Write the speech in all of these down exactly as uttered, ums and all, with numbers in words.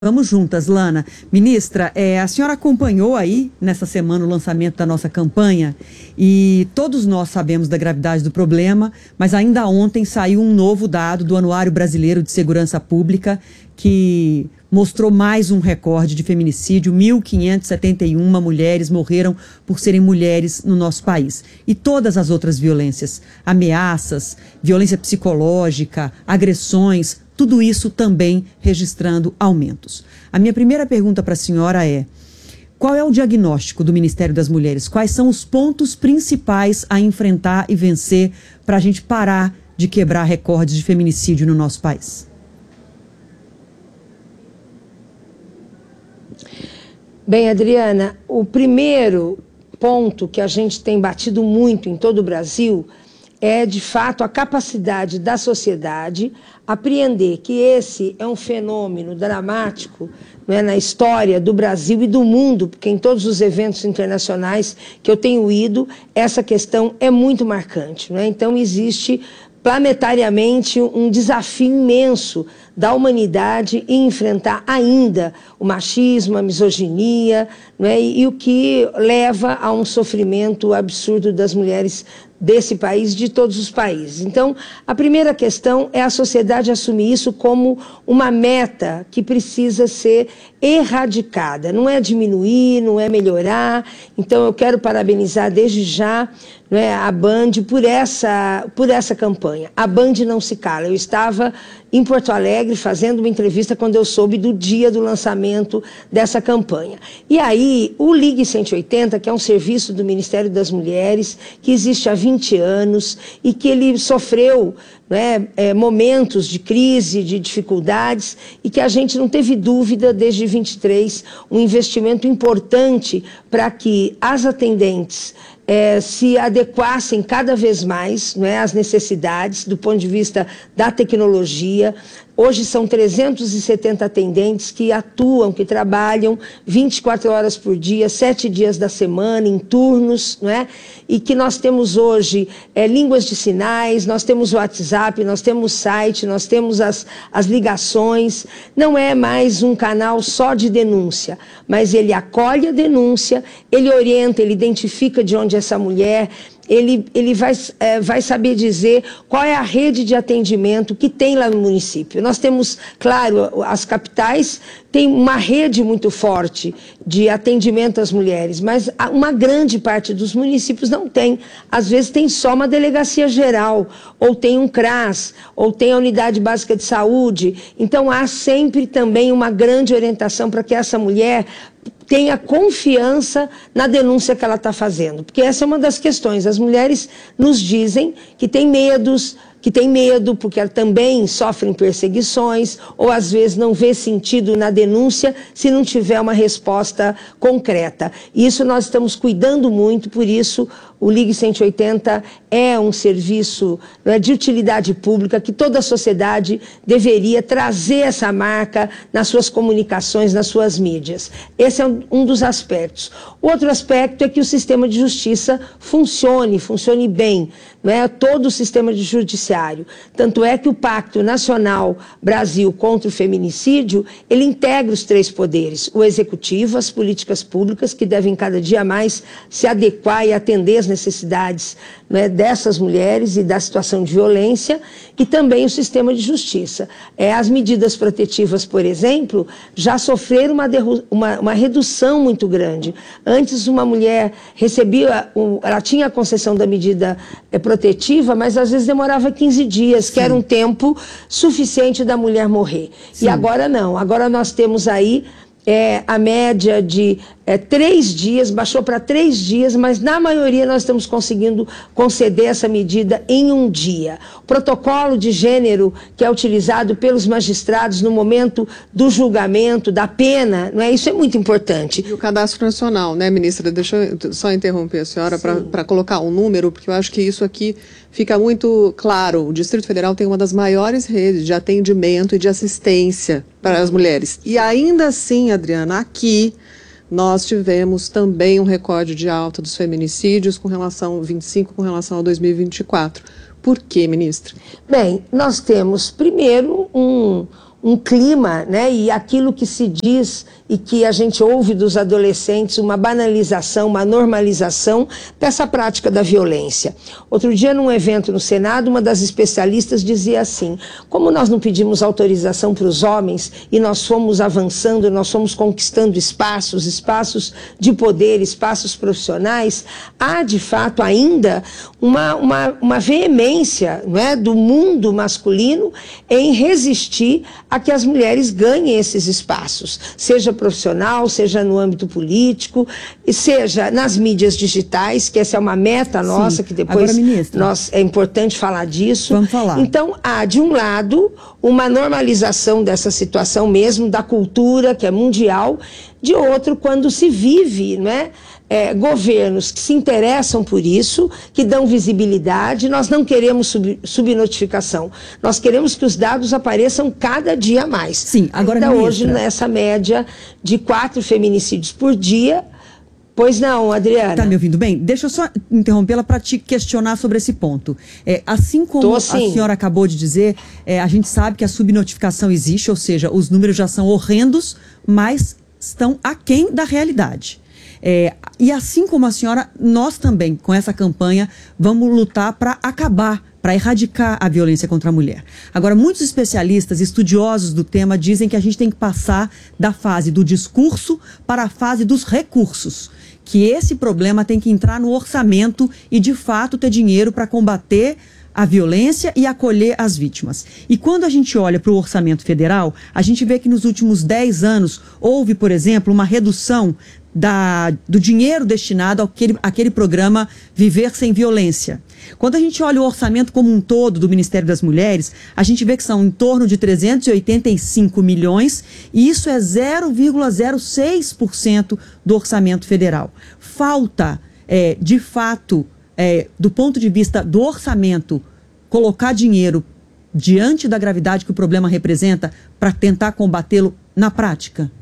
Vamos juntas, Lana. Ministra, é, a senhora acompanhou aí, nessa semana, o lançamento da nossa campanha e todos nós sabemos da gravidade do problema, mas ainda ontem saiu um novo dado do Anuário Brasileiro de Segurança Pública que mostrou mais um recorde de feminicídio. mil quinhentas e setenta e uma mulheres morreram por serem mulheres no nosso país. E todas as outras violências, ameaças, violência psicológica, agressões, tudo isso também registrando aumentos. A minha primeira pergunta para a senhora é: qual é o diagnóstico do Ministério das Mulheres? Quais são os pontos principais a enfrentar e vencer para a gente parar de quebrar recordes de feminicídio no nosso país? Bem, Adriana, o primeiro ponto que a gente tem batido muito em todo o Brasil é, de fato, a capacidade da sociedade apreender que esse é um fenômeno dramático, né, na história do Brasil e do mundo, porque em todos os eventos internacionais que eu tenho ido, essa questão é muito marcante, né? Então, existe planetariamente um desafio imenso da humanidade em enfrentar ainda o machismo, a misoginia, né, e, e o que leva a um sofrimento absurdo das mulheres desse país, de todos os países. Então, a primeira questão é a sociedade assumir isso como uma meta que precisa ser erradicada. Não é diminuir, não é melhorar. Então, eu quero parabenizar desde já, né, a Band por essa, por essa campanha. A Band não se cala. Eu estava em Porto Alegre fazendo uma entrevista quando eu soube do dia do lançamento dessa campanha. E aí, o Ligue cento e oitenta, que é um serviço do Ministério das Mulheres, que existe há vinte anos e que ele sofreu, né, é, momentos de crise, de dificuldades, e que a gente não teve dúvida, desde vinte e três, um investimento importante para que as atendentes É, se adequassem cada vez mais, né, às necessidades do ponto de vista da tecnologia. Hoje são trezentos e setenta atendentes que atuam, que trabalham vinte e quatro horas por dia, sete dias da semana, em turnos, né? E que nós temos hoje é, línguas de sinais, nós temos o WhatsApp, nós temos site, nós temos as, as ligações. Não é mais um canal só de denúncia, mas ele acolhe a denúncia, ele orienta, ele identifica de onde essa mulher... Ele, ele vai, é, vai saber dizer qual é a rede de atendimento que tem lá no município. Nós temos, claro, as capitais têm uma rede muito forte de atendimento às mulheres, mas uma grande parte dos municípios não tem. Às vezes tem só uma delegacia geral, ou tem um CRAS, ou tem a unidade básica de saúde. Então há sempre também uma grande orientação para que essa mulher tenha confiança na denúncia que ela está fazendo. Porque essa é uma das questões. As mulheres nos dizem que têm medos, que têm medo porque elas também sofrem perseguições, ou às vezes não vê sentido na denúncia se não tiver uma resposta concreta. Isso nós estamos cuidando muito, por isso o Ligue cento e oitenta é um serviço, né, de utilidade pública, que toda a sociedade deveria trazer essa marca nas suas comunicações, nas suas mídias. Esse é um, um dos aspectos. Outro aspecto é que o sistema de justiça funcione, funcione bem, né, todo o sistema de judiciário. Tanto é que o Pacto Nacional Brasil contra o Feminicídio, ele integra os três poderes: o executivo, as políticas públicas, que devem cada dia mais se adequar e atender as necessidades, né, dessas mulheres e da situação de violência, e também o sistema de justiça. É, as medidas protetivas, por exemplo, já sofreram uma, uma, uma redução muito grande. Antes, uma mulher recebia, um, ela tinha a concessão da medida é, protetiva, mas às vezes demorava quinze dias, Sim. que era um tempo suficiente da mulher morrer. Sim. E agora não, agora nós temos aí É, a média de é, três dias, baixou para três dias, mas na maioria nós estamos conseguindo conceder essa medida em um dia. O protocolo de gênero que é utilizado pelos magistrados no momento do julgamento, da pena, não é? Isso é muito importante. E o cadastro nacional, né, ministra? Deixa eu só interromper a senhora para colocar um número, porque eu acho que isso aqui fica muito claro. O Distrito Federal tem uma das maiores redes de atendimento e de assistência para as mulheres. E ainda assim, Adriana, aqui nós tivemos também um recorde de alta dos feminicídios com relação vinte e cinco com relação a dois mil e vinte e quatro. Por quê, ministra? Bem, nós temos primeiro um, um clima, né, e aquilo que se diz e que a gente ouve dos adolescentes, uma banalização, uma normalização dessa prática da violência. Outro dia, num evento no Senado, uma das especialistas dizia assim: como nós não pedimos autorização para os homens e nós fomos avançando, nós fomos conquistando espaços, espaços de poder, espaços profissionais, há de fato ainda uma, uma, uma veemência, não é, do mundo masculino em resistir a que as mulheres ganhem esses espaços, seja profissional, seja no âmbito político, e seja nas mídias digitais, que essa é uma meta nossa. Sim. Que depois Agora, ministra, nós, é importante falar disso. Vamos falar. Então, há, de um lado, uma normalização dessa situação mesmo, da cultura, que é mundial, de outro, quando se vive, não é? É, governos que se interessam por isso, que dão visibilidade. Nós não queremos sub, subnotificação, nós queremos que os dados apareçam cada dia mais. Sim, agora, ainda ministra, hoje, nessa média de quatro feminicídios por dia. Pois não, Adriana. Tá me ouvindo bem? Deixa eu só interrompê-la para te questionar sobre esse ponto. É, assim como a senhora acabou de dizer, é, a gente sabe que a subnotificação existe, ou seja, os números já são horrendos, mas estão aquém da realidade. É, e assim como a senhora, nós também, com essa campanha, vamos lutar para acabar, para erradicar a violência contra a mulher. Agora, muitos especialistas, estudiosos do tema, dizem que a gente tem que passar da fase do discurso para a fase dos recursos. Que esse problema tem que entrar no orçamento e, de fato, ter dinheiro para combater a violência e acolher as vítimas. E quando a gente olha para o orçamento federal, a gente vê que nos últimos dez anos houve, por exemplo, uma redução Da, do dinheiro destinado àquele, àquele programa Viver Sem Violência. Quando a gente olha o orçamento como um todo do Ministério das Mulheres, a gente vê que são em torno de trezentos e oitenta e cinco milhões, e isso é zero vírgula zero seis por cento do orçamento federal. Falta, é, de fato, é, do ponto de vista do orçamento, colocar dinheiro diante da gravidade que o problema representa para tentar combatê-lo na prática?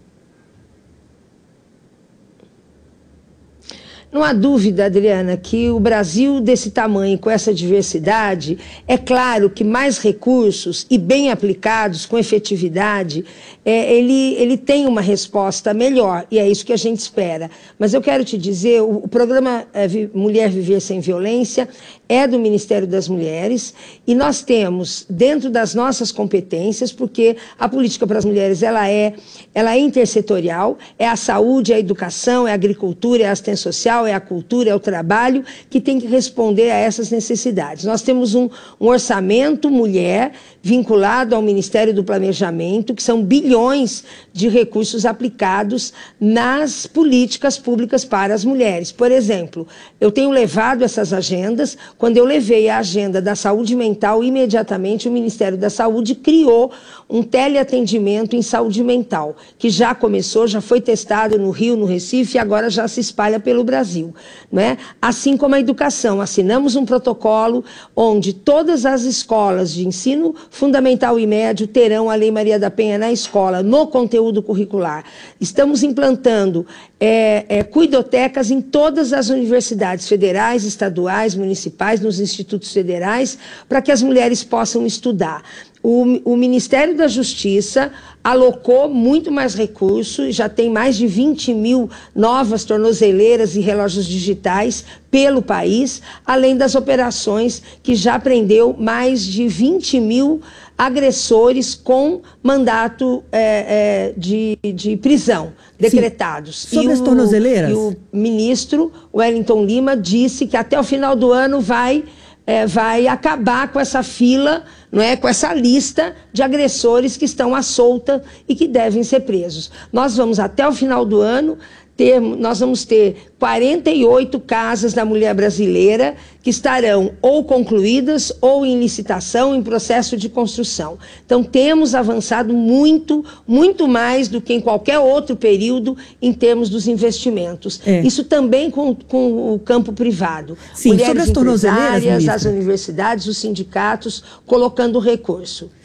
Não há dúvida, Adriana, que o Brasil desse tamanho, com essa diversidade, é claro que mais recursos e bem aplicados, com efetividade, é, ele, ele tem uma resposta melhor, e é isso que a gente espera. Mas eu quero te dizer, o, o programa é, Mulher Viver Sem Violência é do Ministério das Mulheres, e nós temos, dentro das nossas competências, porque a política para as mulheres ela é, ela é intersetorial, é a saúde, é a educação, é a agricultura, é a assistência social, é a cultura, é o trabalho, que tem que responder a essas necessidades. Nós temos um, um orçamento mulher vinculado ao Ministério do Planejamento, que são bilhões de recursos aplicados nas políticas públicas para as mulheres. Por exemplo, eu tenho levado essas agendas. Quando eu levei a agenda da saúde mental, imediatamente o Ministério da Saúde criou um teleatendimento em saúde mental, que já começou, já foi testado no Rio, no Recife, e agora já se espalha pelo Brasil. Né? Assim como a educação, assinamos um protocolo onde todas as escolas de ensino fundamental e médio terão a Lei Maria da Penha na escola, no conteúdo curricular. Estamos implantando é, é, cuidotecas em todas as universidades federais, estaduais, municipais, nos institutos federais, para que as mulheres possam estudar. O, o Ministério da Justiça alocou muito mais recursos, já tem mais de vinte mil novas tornozeleiras e relógios digitais pelo país, além das operações que já prendeu mais de vinte mil agressores com mandato é, é, de, de prisão decretados. Sim. Sobre e as o, tornozeleiras? E o ministro Wellington Lima disse que até o final do ano vai... É, vai acabar com essa fila, não é, com essa lista de agressores que estão à solta e que devem ser presos. Nós vamos, até o final do ano, ter, nós vamos ter quarenta e oito casas da mulher brasileira que estarão ou concluídas ou em licitação, em processo de construção. Então, temos avançado muito, muito mais do que em qualquer outro período em termos dos investimentos. É. Isso também com, com o campo privado. Sim, mulheres sobre as tornozeleiras, as universidades, os sindicatos, colocando recurso.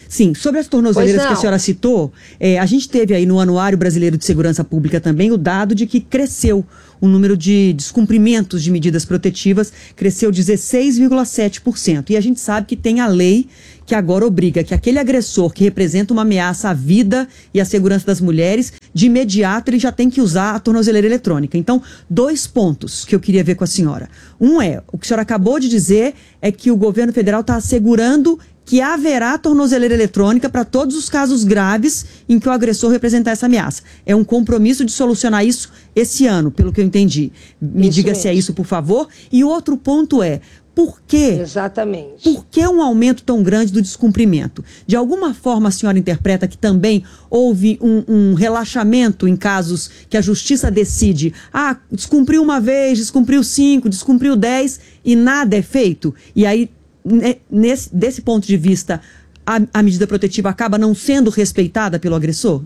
Sim, sobre as tornozeleiras que a senhora citou, é, a gente teve aí no Anuário Brasileiro de Segurança Pública também o dado de que cresceu o número de descumprimentos de medidas protetivas, cresceu dezesseis vírgula sete por cento. E a gente sabe que tem a lei que agora obriga que aquele agressor que representa uma ameaça à vida e à segurança das mulheres, de imediato ele já tem que usar a tornozeleira eletrônica. Então, dois pontos que eu queria ver com a senhora. Um é, o que a senhora acabou de dizer é que o governo federal está assegurando que haverá tornozeleira eletrônica para todos os casos graves em que o agressor representar essa ameaça. É um compromisso de solucionar isso esse ano, pelo que eu entendi. Me isso diga mesmo. Se é isso, por favor. E o outro ponto é, por quê? Exatamente. Por que um aumento tão grande do descumprimento? De alguma forma a senhora interpreta que também houve um, um relaxamento em casos que a justiça decide, ah, descumpriu uma vez, descumpriu cinco, descumpriu dez e nada é feito? E aí, nesse, desse ponto de vista, a, a medida protetiva acaba não sendo respeitada pelo agressor?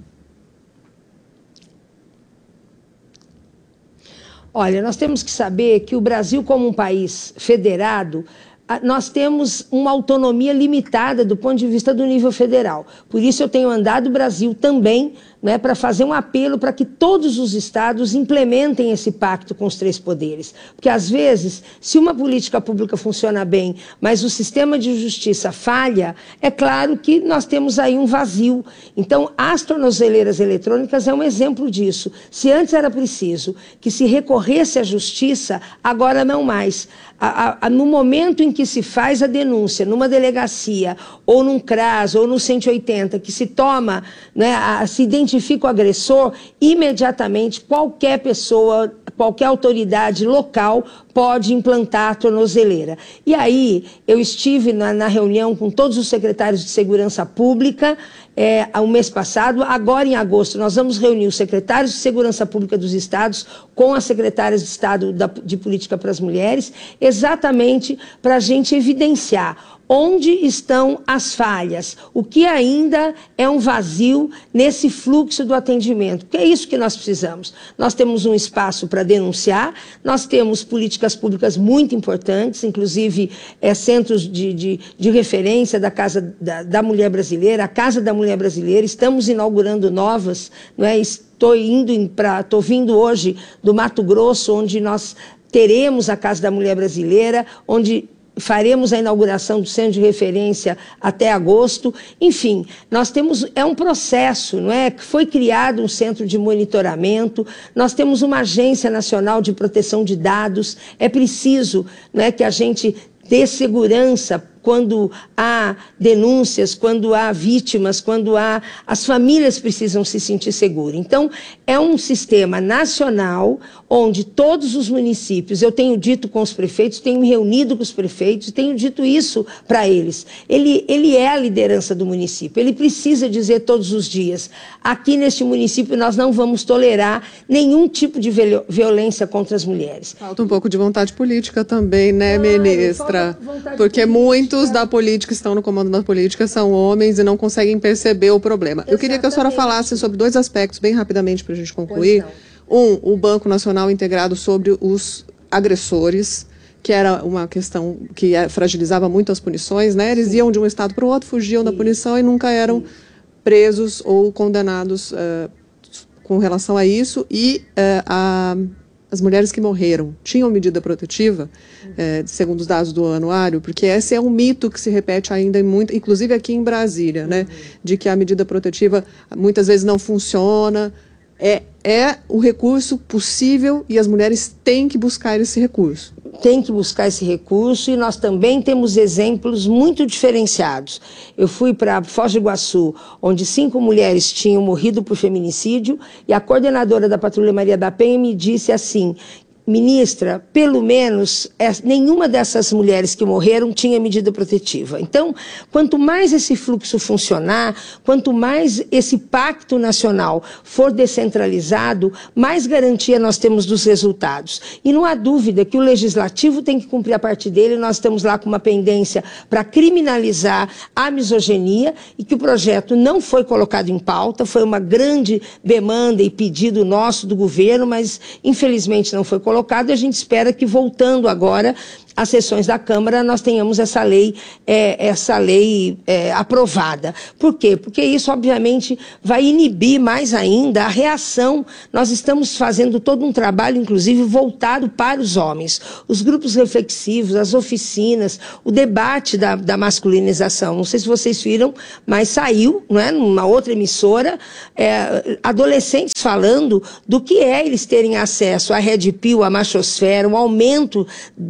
Olha, nós temos que saber que o Brasil, como um país federado, nós temos uma autonomia limitada do ponto de vista do nível federal. Por isso eu tenho andado o Brasil também, né, para fazer um apelo para que todos os estados implementem esse pacto com os três poderes. Porque, às vezes, se uma política pública funciona bem, mas o sistema de justiça falha, é claro que nós temos aí um vazio. Então, as tornozeleiras eletrônicas é um exemplo disso. Se antes era preciso que se recorresse à justiça, agora não mais. A, a, no momento em que se faz a denúncia, numa delegacia, ou num CRAS, ou no cento e oitenta, que se toma, né, a, se identifica o agressor, imediatamente qualquer pessoa, qualquer autoridade local pode implantar a tornozeleira. E aí, eu estive na, na reunião com todos os secretários de Segurança Pública, é, o mês passado. Agora, em agosto, nós vamos reunir os secretários de Segurança Pública dos estados com as secretárias de Estado da, de Política para as Mulheres, exatamente para a gente evidenciar onde estão as falhas, o que ainda é um vazio nesse fluxo do atendimento, porque é isso que nós precisamos. Nós temos um espaço para denunciar, nós temos políticas públicas muito importantes, inclusive é, centros de, de, de referência da Casa da, da Mulher Brasileira, a Casa da Mulher Brasileira, estamos inaugurando novas, não é? Estou indo para, estou vindo hoje do Mato Grosso, onde nós teremos a Casa da Mulher Brasileira, onde faremos a inauguração do centro de referência até agosto. Enfim, nós temos, é um processo, não é? Que foi criado um centro de monitoramento, nós temos uma agência nacional de proteção de dados, é preciso, não é, que a gente dê segurança quando há denúncias, quando há vítimas, quando há... As famílias precisam se sentir seguras. Então, é um sistema nacional onde todos os municípios, eu tenho dito com os prefeitos, tenho me reunido com os prefeitos, tenho dito isso para eles. Ele, ele é a liderança do município, ele precisa dizer todos os dias, aqui neste município nós não vamos tolerar nenhum tipo de violência contra as mulheres. Falta um pouco de vontade política também, né, claro, ministra? Porque muito Muitos da política estão no comando da política são homens e não conseguem perceber o problema. Exatamente. Eu queria que a senhora falasse sobre dois aspectos, bem rapidamente, para a gente concluir. Um, o Banco Nacional integrado sobre os agressores, que era uma questão que fragilizava muito as punições, né? Eles Sim. iam de um estado para o outro, fugiam Sim. da punição e nunca eram Sim. presos ou condenados uh, com relação a isso. E uh, a... as mulheres que morreram tinham medida protetiva, é, segundo os dados do anuário, porque esse é um mito que se repete ainda, em muito, inclusive aqui em Brasília, né, de que a medida protetiva muitas vezes não funciona. É, é o recurso possível e as mulheres têm que buscar esse recurso. Tem que buscar esse recurso e nós também temos exemplos muito diferenciados. Eu fui para Foz do Iguaçu, onde cinco mulheres tinham morrido por feminicídio e a coordenadora da Patrulha Maria da Penha me disse assim: ministra, pelo menos é, nenhuma dessas mulheres que morreram tinha medida protetiva. Então, quanto mais esse fluxo funcionar, quanto mais esse pacto nacional for descentralizado, mais garantia nós temos dos resultados. E não há dúvida que o legislativo tem que cumprir a parte dele. Nós estamos lá com uma pendência para criminalizar a misoginia e que o projeto não foi colocado em pauta, foi uma grande demanda e pedido nosso do governo, mas infelizmente não foi colocado. colocado e a gente espera que, voltando agora, as sessões da Câmara, nós tenhamos essa lei, é, essa lei é, aprovada. Por quê? Porque isso, obviamente, vai inibir mais ainda a reação. Nós estamos fazendo todo um trabalho, inclusive, voltado para os homens. Os grupos reflexivos, as oficinas, o debate da, da masculinização. Não sei se vocês viram, mas saiu, não é, numa outra emissora, é, adolescentes falando do que é eles terem acesso à Red Pill, à machosfera, um aumento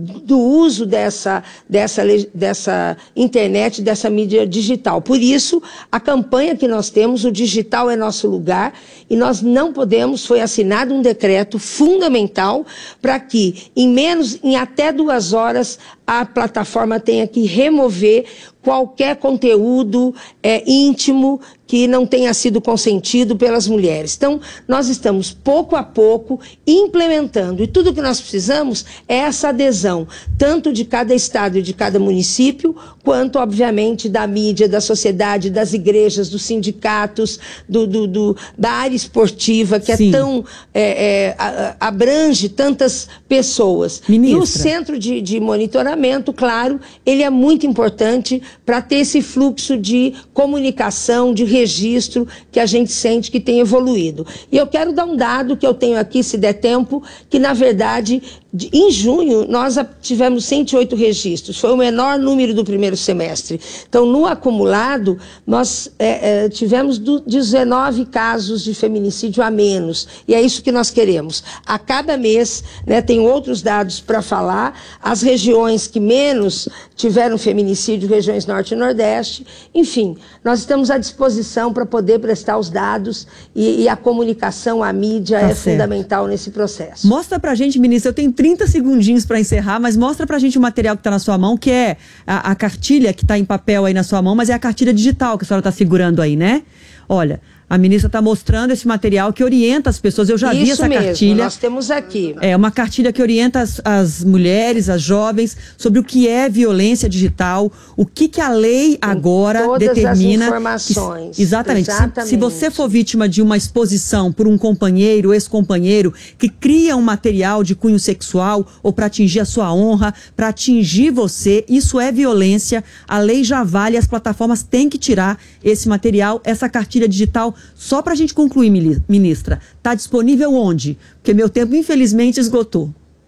do uso dessa, dessa, dessa internet, dessa mídia digital. Por isso, a campanha que nós temos, o digital é nosso lugar, e nós não podemos, foi assinado um decreto fundamental para que, em menos, em até duas horas, a plataforma tenha que remover qualquer conteúdo é, íntimo que não tenha sido consentido pelas mulheres. Então, nós estamos, pouco a pouco, implementando. E tudo o que nós precisamos é essa adesão, tanto de cada estado e de cada município, quanto, obviamente, da mídia, da sociedade, das igrejas, dos sindicatos, do, do, do, da área esportiva, que Sim. é tão é, é, abrange tantas pessoas. Ministra. E o centro de, de monitoramento, claro, ele é muito importante para ter esse fluxo de comunicação, de registro que a gente sente que tem evoluído. E eu quero dar um dado que eu tenho aqui, se der tempo, que na verdade, de, em junho, nós tivemos cento e oito registros, foi o menor número do primeiro semestre. Então, no acumulado, nós é, é, tivemos do, dezenove casos de feminicídio a menos, e é isso que nós queremos. A cada mês, né, tem outros dados para falar, as regiões que menos tiveram feminicídio, regiões Norte e Nordeste, enfim, nós estamos à disposição para poder prestar os dados e, e a comunicação, a mídia tá é certo. Fundamental nesse processo. Mostra pra gente, ministra, eu tenho trinta segundinhos para encerrar, mas mostra pra gente o material que está na sua mão, que é a, a cartilha que está em papel aí na sua mão, mas é a cartilha digital que a senhora está segurando aí, né? Olha, a ministra está mostrando esse material que orienta as pessoas. Eu já Isso vi essa mesmo, cartilha. Nós temos aqui. É uma cartilha que orienta as, as mulheres, as jovens, sobre o que é violência digital, o que, que a lei agora todas determina. As informações. Que, exatamente. exatamente. Se, se você for vítima de uma exposição por um companheiro, ex-companheiro, que cria um material de cunho sexual ou para atingir a sua honra, para atingir você, isso é violência. A lei já vale, as plataformas têm que tirar esse material, essa cartilha digital. Só para a gente concluir, ministra, está disponível onde? Porque meu tempo, infelizmente, esgotou.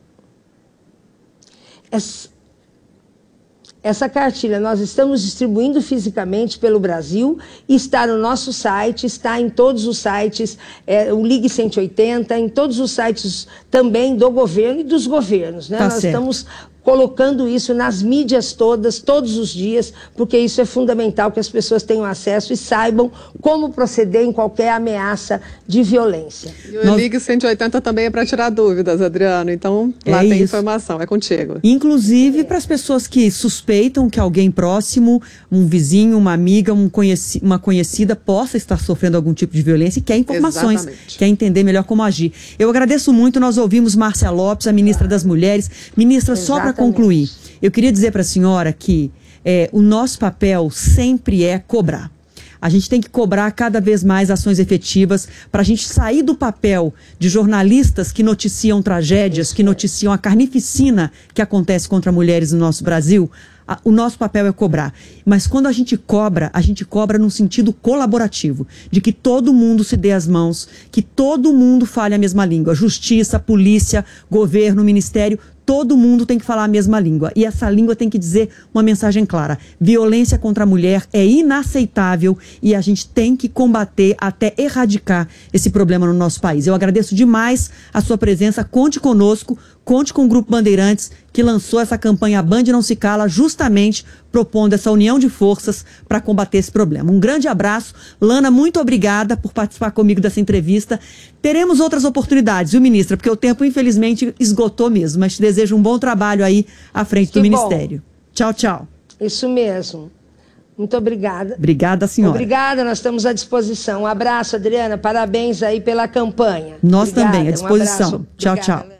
Essa, essa cartilha nós estamos distribuindo fisicamente pelo Brasil, e está no nosso site, está em todos os sites, é, o Ligue cento e oitenta, em todos os sites também do governo e dos governos, né? Tá nós certo. estamos colocando isso nas mídias todas, todos os dias, porque isso é fundamental que as pessoas tenham acesso e saibam como proceder em qualquer ameaça de violência. E o Nós... Ligue cento e oitenta também é para tirar dúvidas, Adriano, então lá é tem isso. Informação, é contigo. Inclusive para as pessoas que suspeitam que alguém próximo, um vizinho, uma amiga, um conheci... uma conhecida possa estar sofrendo algum tipo de violência e quer informações, Exatamente. Quer entender melhor como agir. Eu agradeço muito, nós ouvimos Márcia Lopes, a ministra das Mulheres. Ministra, Exatamente. Só para concluir, eu queria dizer para a senhora que é, o nosso papel sempre é cobrar. A gente tem que cobrar cada vez mais ações efetivas para a gente sair do papel de jornalistas que noticiam tragédias, que noticiam a carnificina que acontece contra mulheres no nosso Brasil. O nosso papel é cobrar. Mas quando a gente cobra, a gente cobra num sentido colaborativo, de que todo mundo se dê as mãos, que todo mundo fale a mesma língua. Justiça, polícia, governo, ministério, todo mundo tem que falar a mesma língua. E essa língua tem que dizer uma mensagem clara. Violência contra a mulher é inaceitável e a gente tem que combater até erradicar esse problema no nosso país. Eu agradeço demais a sua presença. Conte conosco, conte com o Grupo Bandeirantes, que lançou essa campanha Band Não Se Cala, justamente propondo essa união de forças para combater esse problema. Um grande abraço. Lana, muito obrigada por participar comigo dessa entrevista. Teremos outras oportunidades, viu, ministra? Porque o tempo, infelizmente, esgotou mesmo. Mas te desejo um bom trabalho aí à frente que do bom. Ministério. Tchau, tchau. Isso mesmo. Muito obrigada. Obrigada, senhora. Obrigada, nós estamos à disposição. Um abraço, Adriana. Parabéns aí pela campanha. Nós obrigada. também, à disposição. Um tchau, obrigada. tchau.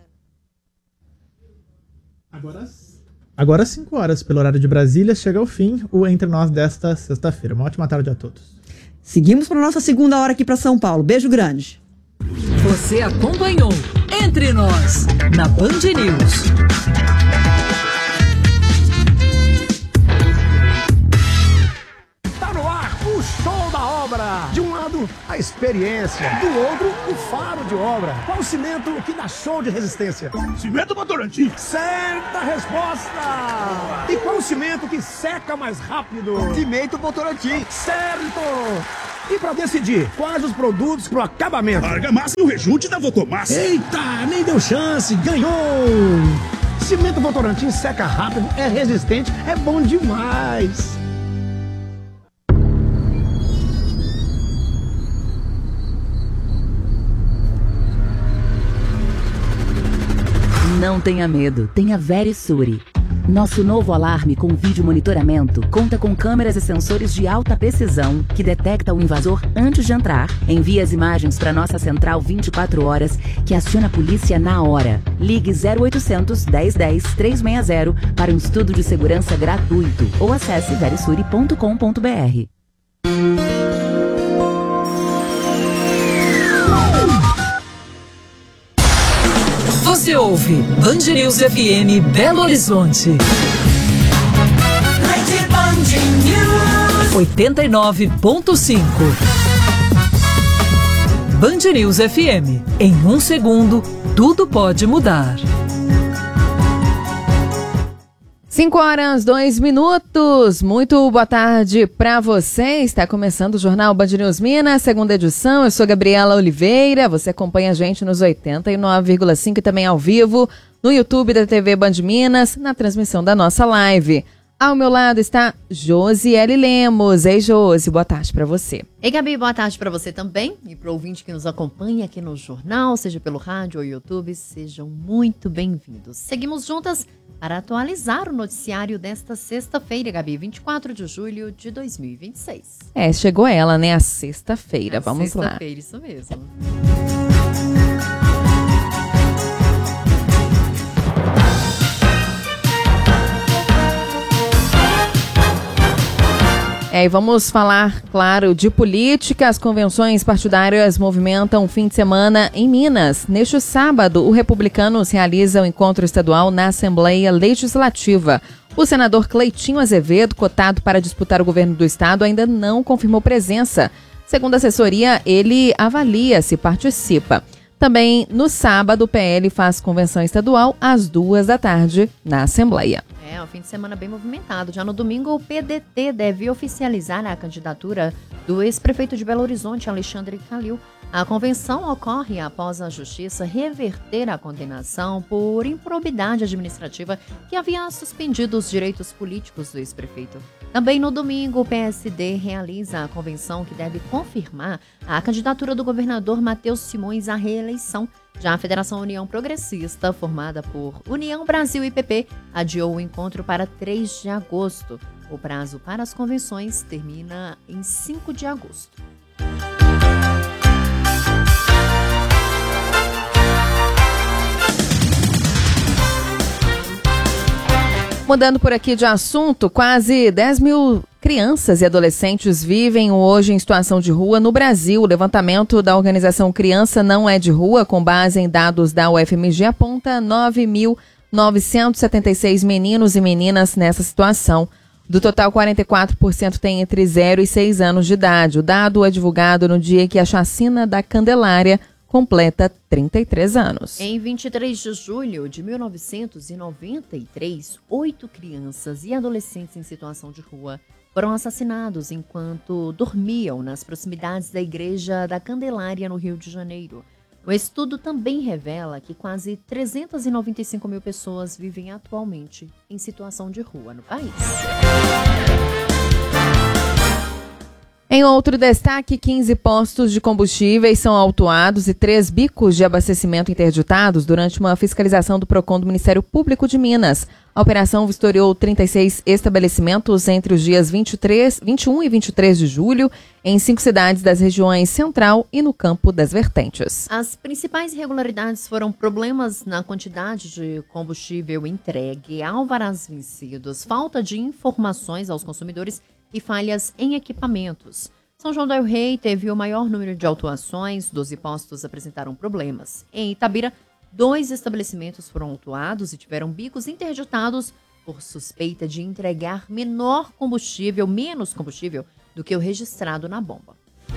Agora, agora às cinco horas, pelo horário de Brasília, chega ao fim o Entre Nós desta sexta-feira. Uma ótima tarde a todos. Seguimos para a nossa segunda hora aqui para São Paulo. Beijo grande. Você acompanhou Entre Nós, na Band News. obra. De um lado, a experiência. Do outro, o faro de obra. Qual o cimento que dá show de resistência? Cimento Votorantim. Certa resposta! E qual o cimento que seca mais rápido? Cimento Votorantim. Certo! E para decidir quais os produtos pro acabamento? Argamassa e o rejunte da Votomassa. Eita, nem deu chance, ganhou! Cimento Votorantim seca rápido, é resistente, é bom demais! Não tenha medo, tenha Verisure. Nosso novo alarme com vídeo monitoramento conta com câmeras e sensores de alta precisão que detecta o invasor antes de entrar, envia as imagens para nossa central vinte e quatro horas, que aciona a polícia na hora. Ligue zero oitocentos, dez dez, trezentos e sessenta para um estudo de segurança gratuito ou acesse verisure ponto com ponto br. Você ouve Band News F M Belo Horizonte. Rede Band News oitenta e nove ponto cinco. Band News F M. Em um segundo, tudo pode mudar. cinco horas, dois minutos. Muito boa tarde para você. Está começando o Jornal Band News Minas, segunda edição. Eu sou Gabriela Oliveira. Você acompanha a gente nos oitenta e nove vírgula cinco e também ao vivo no YouTube da T V Band Minas, na transmissão da nossa live. Ao meu lado está Josiele Lemos. Ei, Josi, boa tarde para você. Ei, Gabi, boa tarde para você também e para o ouvinte que nos acompanha aqui no jornal, seja pelo rádio ou YouTube, sejam muito bem-vindos. Seguimos juntas para atualizar o noticiário desta sexta-feira, Gabi, vinte e quatro de julho de dois mil e vinte e seis. É, chegou ela, né? A sexta-feira. Vamos sexta lá. Sexta-feira, isso mesmo. É, e vamos falar, claro, de política. As convenções partidárias movimentam o fim de semana em Minas. Neste sábado, o Republicanos realiza o encontro estadual na Assembleia Legislativa. O senador Cleitinho Azevedo, cotado para disputar o governo do estado, ainda não confirmou presença. Segundo a assessoria, ele avalia se participa. Também no sábado, o P L faz convenção estadual às duas da tarde na Assembleia. É, um fim de semana bem movimentado. Já no domingo, o P D T deve oficializar a candidatura do ex-prefeito de Belo Horizonte, Alexandre Calil. A convenção ocorre após a Justiça reverter a condenação por improbidade administrativa que havia suspendido os direitos políticos do ex-prefeito. Também no domingo, o P S D realiza a convenção que deve confirmar a candidatura do governador Matheus Simões à reeleição. Já a Federação União Progressista, formada por União Brasil e P P, adiou o encontro para três de agosto. O prazo para as convenções termina em cinco de agosto. Mudando por aqui de assunto, quase dez mil crianças e adolescentes vivem hoje em situação de rua no Brasil. O levantamento da organização Criança Não É de Rua, com base em dados da U F M G, aponta nove mil novecentos e setenta e seis meninos e meninas nessa situação. Do total, quarenta e quatro por cento tem entre zero e seis anos de idade. O dado é divulgado no dia que a chacina da Candelária completa trinta e três anos. Em vinte e três de julho de mil novecentos e noventa e três, oito crianças e adolescentes em situação de rua foram assassinados enquanto dormiam nas proximidades da Igreja da Candelária, no Rio de Janeiro. O estudo também revela que quase trezentas e noventa e cinco mil pessoas vivem atualmente em situação de rua no país. Em outro destaque, quinze postos de combustíveis são autuados e três bicos de abastecimento interditados durante uma fiscalização do PROCON do Ministério Público de Minas. A operação vistoriou trinta e seis estabelecimentos entre os dias vinte e três, vinte e um e vinte e três de julho, em cinco cidades das regiões Central e no Campo das Vertentes. As principais irregularidades foram problemas na quantidade de combustível entregue, alvarás vencidos, falta de informações aos consumidores e falhas em equipamentos. São João del Rei teve o maior número de autuações, doze postos apresentaram problemas. Em Itabira, dois estabelecimentos foram autuados e tiveram bicos interditados por suspeita de entregar menor combustível, menos combustível, do que o registrado na bomba.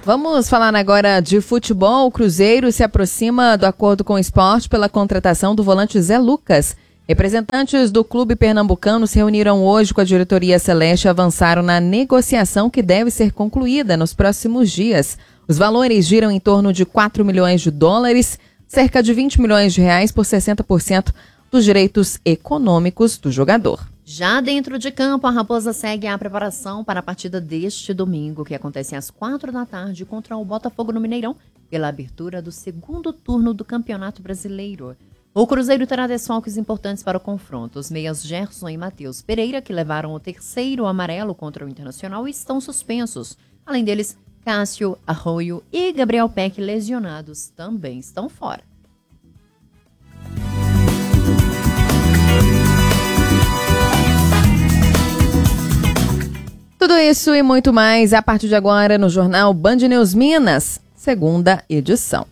Vamos falar agora de futebol. O Cruzeiro se aproxima do acordo com o Sport pela contratação do volante Zé Lucas. Representantes do clube pernambucano se reuniram hoje com a diretoria celeste e avançaram na negociação que deve ser concluída nos próximos dias. Os valores giram em torno de quatro milhões de dólares, cerca de vinte milhões de reais por sessenta por cento dos direitos econômicos do jogador. Já dentro de campo, a Raposa segue a preparação para a partida deste domingo, que acontece às quatro da tarde contra o Botafogo no Mineirão, pela abertura do segundo turno do Campeonato Brasileiro. O Cruzeiro terá desfalques importantes para o confronto. Os meias Gerson e Matheus Pereira, que levaram o terceiro amarelo contra o Internacional, estão suspensos. Além deles, Cássio, Arroio e Gabriel Peck, lesionados, também estão fora. Tudo isso e muito mais a partir de agora no Jornal Band News Minas, segunda edição.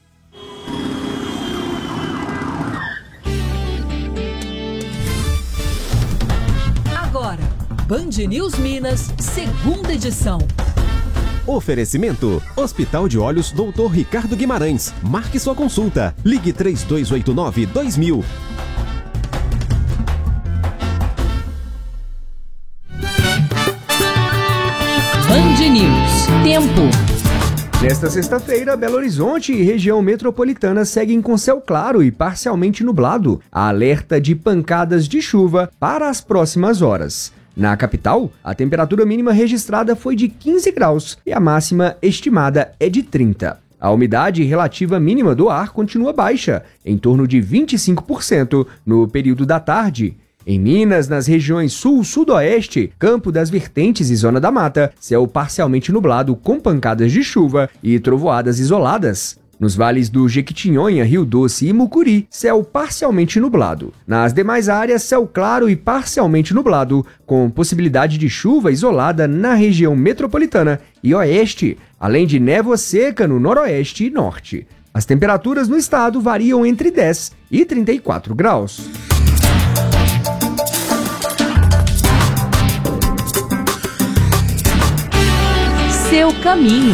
Agora, Band News Minas, segunda edição. Oferecimento: Hospital de Olhos doutor Ricardo Guimarães. Marque sua consulta. Ligue três dois oito nove, dois mil. Band News. Tempo. Nesta sexta-feira, Belo Horizonte e região metropolitana seguem com céu claro e parcialmente nublado. Há alerta de pancadas de chuva para as próximas horas. Na capital, a temperatura mínima registrada foi de quinze graus e a máxima estimada é de trinta. A umidade relativa mínima do ar continua baixa, em torno de vinte e cinco por cento no período da tarde. Em Minas, nas regiões sul, sudoeste, Campo das Vertentes e Zona da Mata, céu parcialmente nublado com pancadas de chuva e trovoadas isoladas. Nos vales do Jequitinhonha, Rio Doce e Mucuri, céu parcialmente nublado. Nas demais áreas, céu claro e parcialmente nublado, com possibilidade de chuva isolada na região metropolitana e oeste, além de névoa seca no noroeste e norte. As temperaturas no estado variam entre dez e trinta e quatro graus. Seu caminho.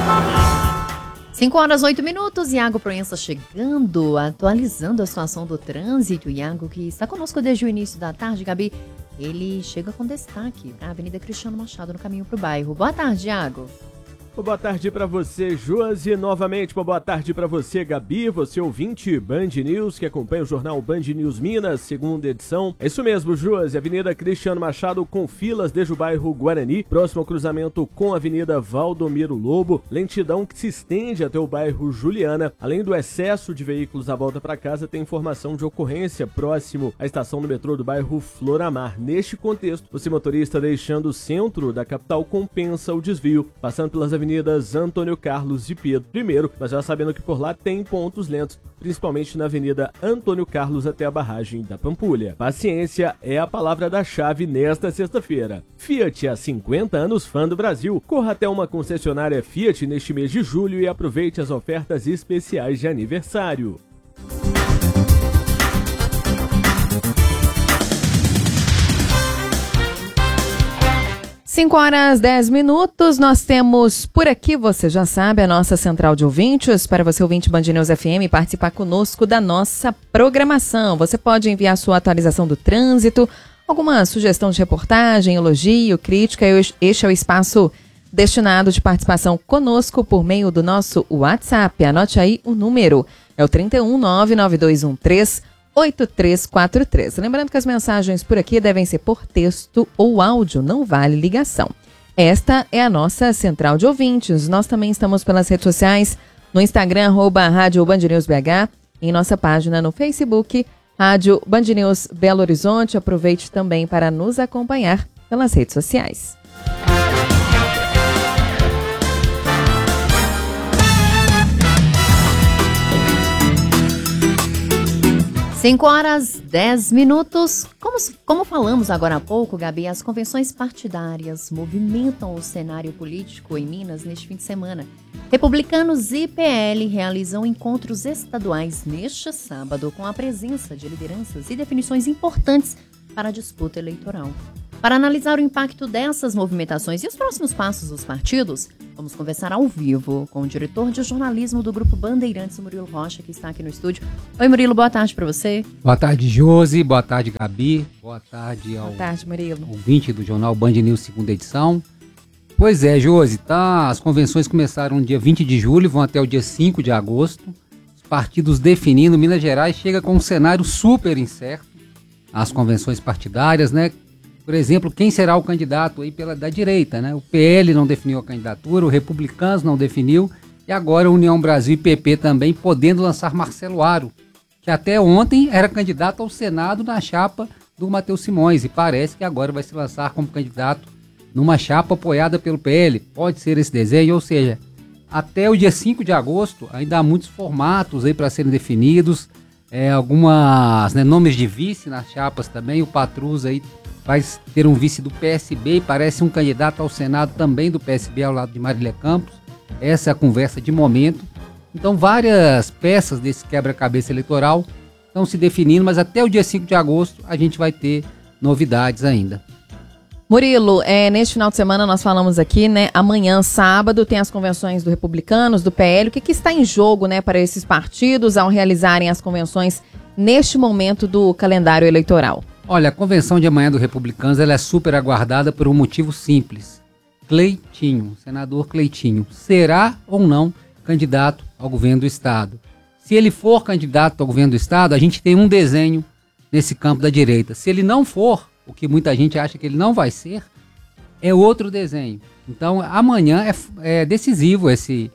cinco horas, oito minutos, Iago Proença chegando, atualizando a situação do trânsito. Iago, que está conosco desde o início da tarde, Gabi, ele chega com destaque para a Avenida Cristiano Machado, no caminho para o bairro. Boa tarde, Iago. Boa tarde para você, Josi. Novamente, uma boa tarde para você, Gabi, você ouvinte Band News, que acompanha o jornal Band News Minas, segunda edição. É isso mesmo, Josi. Avenida Cristiano Machado com filas desde o bairro Guarani, próximo ao cruzamento com a Avenida Valdomiro Lobo, lentidão que se estende até o bairro Juliana. Além do excesso de veículos à volta para casa, tem informação de ocorrência próximo à estação do metrô do bairro Floramar. Neste contexto, você motorista deixando o centro da capital compensa o desvio, passando pelas avenidas Avenidas Antônio Carlos e Pedro I, mas já sabendo que por lá tem pontos lentos, principalmente na Avenida Antônio Carlos até a barragem da Pampulha. Paciência é a palavra da chave nesta sexta-feira. Fiat há cinquenta anos, fã do Brasil. Corra até uma concessionária Fiat neste mês de julho e aproveite as ofertas especiais de aniversário. cinco horas, dez minutos, nós temos por aqui, você já sabe, a nossa central de ouvintes, para você ouvinte Band News F M participar conosco da nossa programação. Você pode enviar sua atualização do trânsito, alguma sugestão de reportagem, elogio, crítica, este é o espaço destinado de participação conosco por meio do nosso WhatsApp. Anote aí o número, é o trinta e um, nove nove dois um três, oito três quatro três. Lembrando que as mensagens por aqui devem ser por texto ou áudio, não vale ligação. Esta é a nossa central de ouvintes. Nós também estamos pelas redes sociais, no Instagram, arroba Rádio Band News B H, em nossa página no Facebook, Rádio Band News Belo Horizonte. Aproveite também para nos acompanhar pelas redes sociais. cinco horas, dez minutos. Como, como falamos agora há pouco, Gabi, as convenções partidárias movimentam o cenário político em Minas neste fim de semana. Republicanos e P L realizam encontros estaduais neste sábado com a presença de lideranças e definições importantes para a disputa eleitoral. Para analisar o impacto dessas movimentações e os próximos passos dos partidos, vamos conversar ao vivo com o diretor de jornalismo do Grupo Bandeirantes, Murilo Rocha, que está aqui no estúdio. Oi, Murilo, boa tarde para você. Boa tarde, Josi. Boa tarde, Gabi. Boa tarde ao boa tarde, Murilo. ouvinte do jornal Band News, segunda edição. Pois é, Josi, tá, as convenções começaram no dia vinte de julho, vão até o dia cinco de agosto. Os partidos definindo, Minas Gerais chega com um cenário super incerto. As convenções partidárias, né? Por exemplo, quem será o candidato aí pela, da direita, né? O P L não definiu a candidatura, o Republicanos não definiu, e agora a União Brasil e P P também podendo lançar Marcelo Aro, que até ontem era candidato ao Senado na chapa do Matheus Simões, e parece que agora vai se lançar como candidato numa chapa apoiada pelo P L. Pode ser esse desenho, ou seja, até o dia cinco de agosto ainda há muitos formatos aí para serem definidos, é, algumas, né, nomes de vice nas chapas também. O Patrus aí vai ter um vice do P S B e parece um candidato ao Senado também do P S B ao lado de Marília Campos. Essa é a conversa de momento. Então várias peças desse quebra-cabeça eleitoral estão se definindo, mas até o dia cinco de agosto a gente vai ter novidades ainda. Murilo, é, neste final de semana nós falamos aqui, né? Amanhã, sábado, tem as convenções do Republicanos, do P L. O que, que está em jogo, né, para esses partidos ao realizarem as convenções neste momento do calendário eleitoral? Olha, a convenção de amanhã do Republicanos ela é super aguardada por um motivo simples. Cleitinho, senador Cleitinho, será ou não candidato ao governo do Estado? Se ele for candidato ao governo do Estado, a gente tem um desenho nesse campo da direita. Se ele não for, o que muita gente acha que ele não vai ser, é outro desenho. Então, amanhã é, é decisivo esse,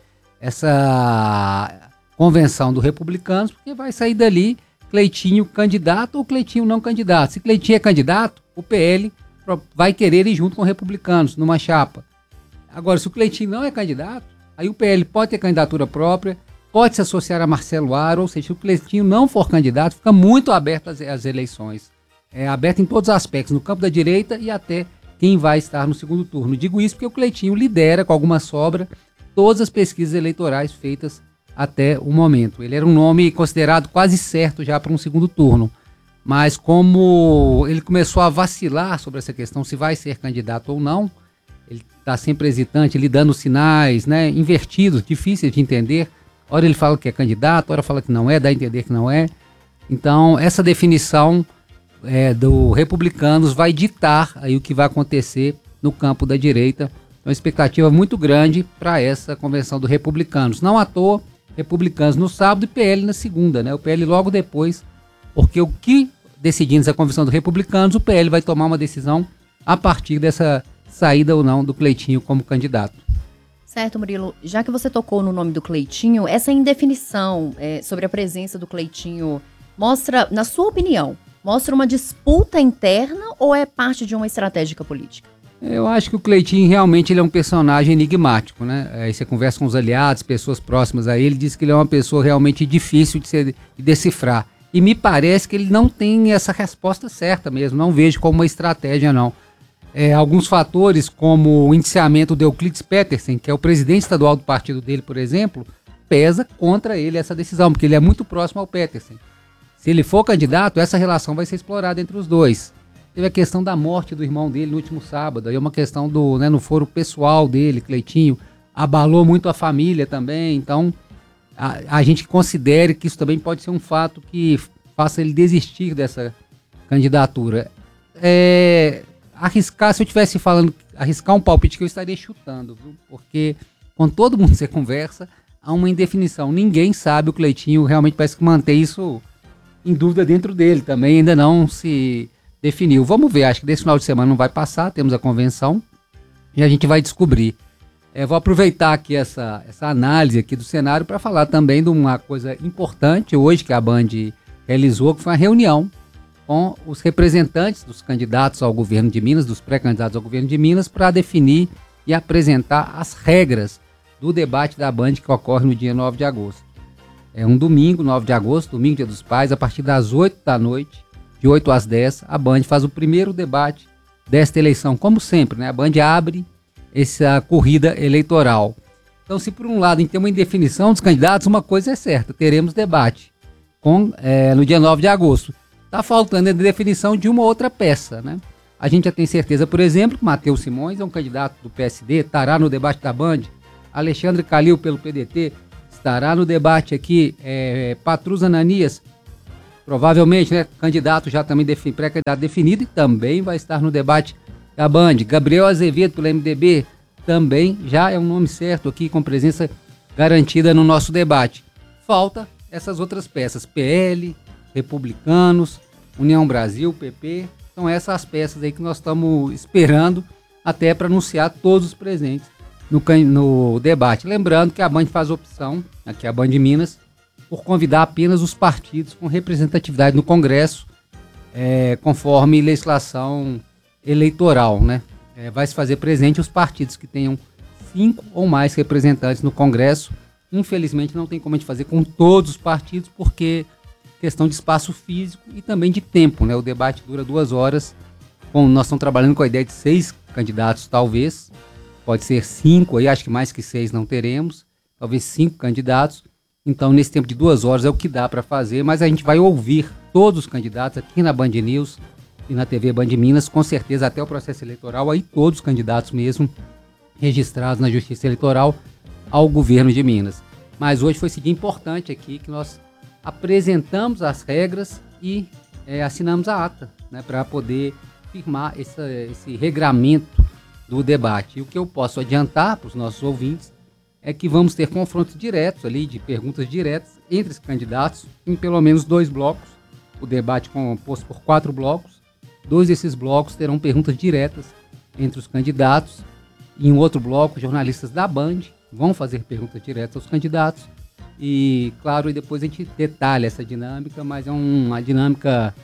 essa convenção do Republicanos, porque vai sair dali Cleitinho candidato ou Cleitinho não candidato. Se Cleitinho é candidato, o P L vai querer ir junto com Republicanos, numa chapa. Agora, se o Cleitinho não é candidato, aí o P L pode ter candidatura própria, pode se associar a Marcelo Aro, ou seja, se o Cleitinho não for candidato, fica muito aberto às, às eleições. É aberto em todos os aspectos, no campo da direita e até quem vai estar no segundo turno. Digo isso porque o Cleitinho lidera, com alguma sobra, todas as pesquisas eleitorais feitas até o momento. Ele era um nome considerado quase certo já para um segundo turno, mas como ele começou a vacilar sobre essa questão, se vai ser candidato ou não, ele está sempre hesitante, ele dando sinais, né, invertidos, difíceis de entender. Ora ele fala que é candidato, ora fala que não é, dá a entender que não é. Então essa definição é, do Republicanos vai ditar aí o que vai acontecer no campo da direita. Uma expectativa muito grande para essa convenção do Republicanos. Não à toa, Republicanos no sábado e P L na segunda, né? O P L logo depois, porque o que decidindo essa convenção do Republicanos, o P L vai tomar uma decisão a partir dessa saída ou não do Cleitinho como candidato. Certo, Murilo. Já que você tocou no nome do Cleitinho, essa indefinição é, sobre a presença do Cleitinho mostra, na sua opinião, mostra uma disputa interna ou é parte de uma estratégia política? Eu acho que o Cleitinho realmente ele é um personagem enigmático, né? Aí você conversa com os aliados, pessoas próximas a ele, diz que ele é uma pessoa realmente difícil de, ser, de decifrar. E me parece que ele não tem essa resposta certa mesmo, não vejo como uma estratégia não. É, alguns fatores como o indiciamento do Euclides Petersen, que é o presidente estadual do partido dele, por exemplo, pesa contra ele essa decisão, porque ele é muito próximo ao Petersen. Se ele for candidato, essa relação vai ser explorada entre os dois. Teve a questão da morte do irmão dele no último sábado, aí é uma questão do, né, no foro pessoal dele, Cleitinho, abalou muito a família também, então a, a gente considere que isso também pode ser um fato que faça ele desistir dessa candidatura. É, arriscar, se eu estivesse falando, arriscar um palpite que eu estaria chutando, viu? Porque com todo mundo que você conversa, há uma indefinição, ninguém sabe, o Cleitinho realmente parece que mantém isso em dúvida dentro dele também, ainda não se definiu. Vamos ver, acho que desse final de semana não vai passar, temos a convenção e a gente vai descobrir. É, vou aproveitar aqui essa, essa análise aqui do cenário para falar também de uma coisa importante hoje que a Band realizou, que foi uma reunião com os representantes dos candidatos ao governo de Minas, dos pré-candidatos ao governo de Minas, para definir e apresentar as regras do debate da Band que ocorre no dia nove de agosto. É um domingo, nove de agosto, domingo, Dia dos Pais, a partir das oito da noite, de oito às dez, a Band faz o primeiro debate desta eleição. Como sempre, né? A Band abre essa corrida eleitoral. Então, se por um lado a gente tem uma indefinição dos candidatos, uma coisa é certa, teremos debate com, é, no dia nove de agosto. Está faltando a definição de uma outra peça, né? A gente já tem certeza, por exemplo, que Matheus Simões é um candidato do P S D, estará no debate da Band. Alexandre Calil, pelo P D T, estará no debate aqui. É, Patrus Ananias, provavelmente, né, candidato já também, defin, pré-candidato definido, e também vai estar no debate da Band. Gabriel Azevedo, pelo M D B, também já é um nome certo aqui, com presença garantida no nosso debate. Falta essas outras peças, P L, Republicanos, União Brasil, P P, são essas as peças aí que nós estamos esperando até para anunciar todos os presentes no, no debate. Lembrando que a Band faz opção, aqui a Band Minas, por convidar apenas os partidos com representatividade no Congresso, é, conforme legislação eleitoral, né? É, vai se fazer presente os partidos que tenham cinco ou mais representantes no Congresso. Infelizmente não tem como a gente fazer com todos os partidos, porque questão de espaço físico e também de tempo, né? O debate dura duas horas. Bom, nós estamos trabalhando com a ideia de seis candidatos, talvez. Pode ser cinco, aí acho que mais que seis não teremos. Talvez cinco candidatos. Então, nesse tempo de duas horas é o que dá para fazer, mas a gente vai ouvir todos os candidatos aqui na Band News e na T V Band Minas, com certeza até o processo eleitoral, aí todos os candidatos mesmo registrados na Justiça Eleitoral ao governo de Minas. Mas hoje foi esse dia importante aqui que nós apresentamos as regras e é, assinamos a ata, né, para poder firmar essa, esse regramento do debate. E o que eu posso adiantar para os nossos ouvintes é que vamos ter confrontos diretos ali, de perguntas diretas entre os candidatos, em pelo menos dois blocos. O debate composto por quatro blocos. Dois desses blocos terão perguntas diretas entre os candidatos. Em um outro bloco, jornalistas da Band vão fazer perguntas diretas aos candidatos. E, claro, e depois a gente detalha essa dinâmica, mas é uma dinâmica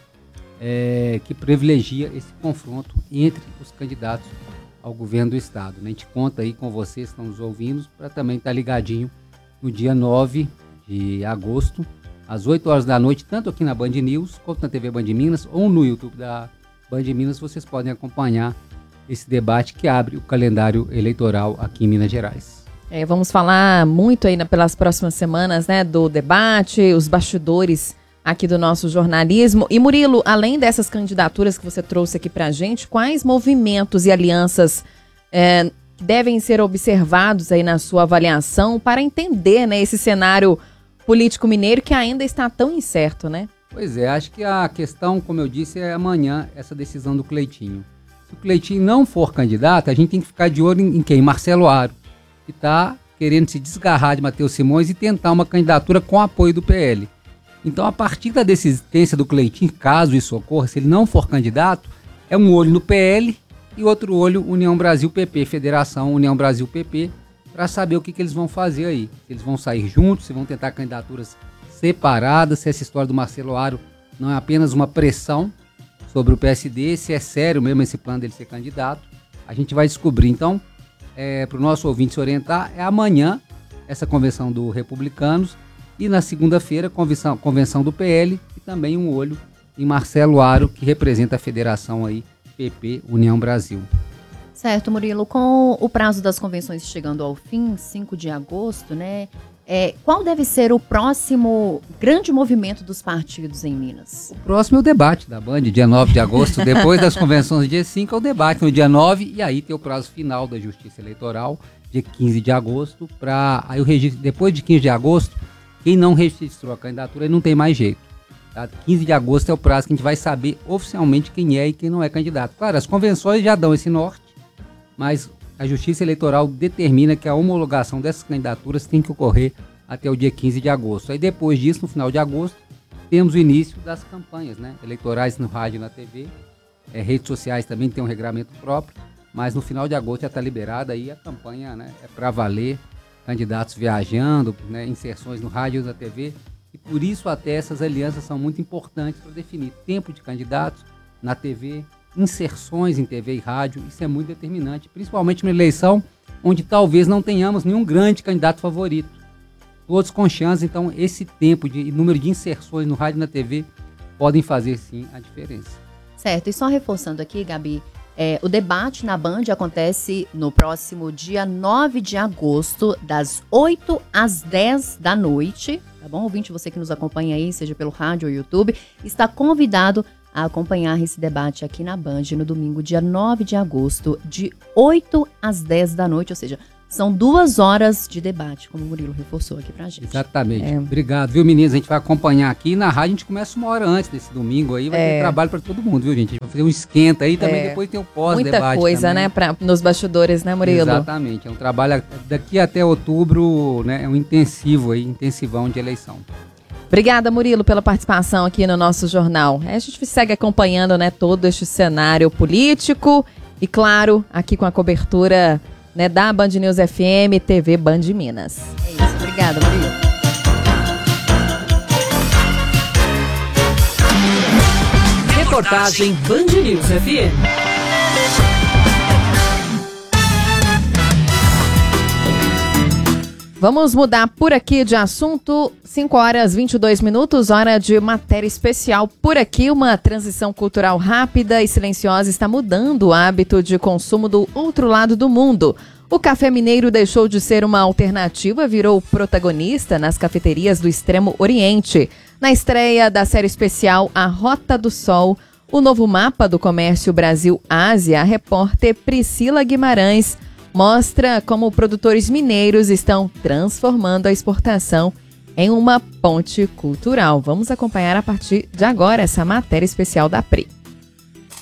é, que privilegia esse confronto entre os candidatos ao governo do Estado, né? A gente conta aí com vocês que estão nos ouvindo para também estar ligadinho no dia nove de agosto, às oito horas da noite, tanto aqui na Band News, quanto na T V Band Minas, ou no YouTube da Band Minas, vocês podem acompanhar esse debate que abre o calendário eleitoral aqui em Minas Gerais. É, vamos falar muito aí na, pelas próximas semanas, né, do debate, os bastidores aqui do nosso jornalismo. E Murilo, além dessas candidaturas que você trouxe aqui pra gente, quais movimentos e alianças é, devem ser observados aí na sua avaliação para entender, né, esse cenário político mineiro que ainda está tão incerto, né? Pois é, acho que a questão, como eu disse, é amanhã essa decisão do Cleitinho. Se o Cleitinho não for candidato, a gente tem que ficar de olho em, em quem? Marcelo Aro, que está querendo se desgarrar de Matheus Simões e tentar uma candidatura com apoio do P L. Então, a partir da desistência do Cleitinho, caso isso ocorra, se ele não for candidato, é um olho no P L e outro olho União Brasil-P P, Federação União Brasil-P P, para saber o que, que eles vão fazer aí. Se eles vão sair juntos, se vão tentar candidaturas separadas, se essa história do Marcelo Aro não é apenas uma pressão sobre o P S D, se é sério mesmo esse plano dele ser candidato, a gente vai descobrir. Então, é, para o nosso ouvinte se orientar, é amanhã essa convenção do Republicanos e na segunda-feira convenção, convenção do P L e também um olho em Marcelo Aro, que representa a federação aí, P P União Brasil. Certo, Murilo, com o prazo das convenções chegando ao fim, cinco de agosto, né? É, qual deve ser o próximo grande movimento dos partidos em Minas? O próximo é o debate da Band, dia nove de agosto, depois das convenções, dia cinco é o debate no dia nove, e aí tem o prazo final da Justiça Eleitoral, dia quinze de agosto, para aí o registro, depois de quinze de agosto, quem não registrou a candidatura não tem mais jeito. Tá? quinze de agosto é o prazo que a gente vai saber oficialmente quem é e quem não é candidato. Claro, as convenções já dão esse norte, mas a Justiça Eleitoral determina que a homologação dessas candidaturas tem que ocorrer até o dia quinze de agosto. Aí depois disso, no final de agosto, temos o início das campanhas, né, eleitorais no rádio e na T V. É, redes sociais também tem um regramento próprio, mas no final de agosto já está liberada aí a campanha, né, é para valer, candidatos viajando, né, inserções no rádio e na T V. E por isso até essas alianças são muito importantes para definir tempo de candidatos na T V, inserções em T V e rádio. Isso é muito determinante, principalmente numa eleição onde talvez não tenhamos nenhum grande candidato favorito. Todos com chance, então esse tempo de número de inserções no rádio e na T V podem fazer sim a diferença. Certo, e só reforçando aqui, Gabi, é, o debate na Band acontece no próximo dia nove de agosto, das oito às dez da noite, tá bom? Ouvinte, você que nos acompanha aí, seja pelo rádio ou YouTube, está convidado a acompanhar esse debate aqui na Band no domingo, dia nove de agosto, de oito às dez da noite, ou seja, são duas horas de debate, como o Murilo reforçou aqui pra gente. Exatamente. É. Obrigado, viu, meninas? A gente vai acompanhar aqui. Na rádio a gente começa uma hora antes desse domingo aí. Vai é. ter trabalho para todo mundo, viu, gente? A gente vai fazer um esquenta aí também. É. Depois tem o pós-debate. Muita coisa, também. né? Pra, nos bastidores, né, Murilo? Exatamente. É um trabalho daqui até outubro, né? É um intensivo aí, intensivão de eleição. Obrigada, Murilo, pela participação aqui no nosso jornal. A gente segue acompanhando, né, todo este cenário político e, claro, aqui com a cobertura, né, da Band News F M, T V Band Minas. É isso, obrigada, Murilo. Reportagem Band News F M. Vamos mudar por aqui de assunto, cinco horas e vinte e dois minutos, hora de matéria especial. Por aqui, uma transição cultural rápida e silenciosa está mudando o hábito de consumo do outro lado do mundo. O café mineiro deixou de ser uma alternativa, virou protagonista nas cafeterias do Extremo Oriente. Na estreia da série especial A Rota do Sol, o novo mapa do comércio Brasil-Ásia, a repórter Priscila Guimarães mostra como produtores mineiros estão transformando a exportação em uma ponte cultural. Vamos acompanhar a partir de agora essa matéria especial da Pri.